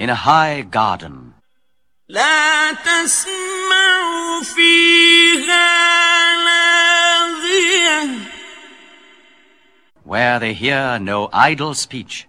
in a high garden. لا تسمع فيها لاغية Where they hear no idle speech.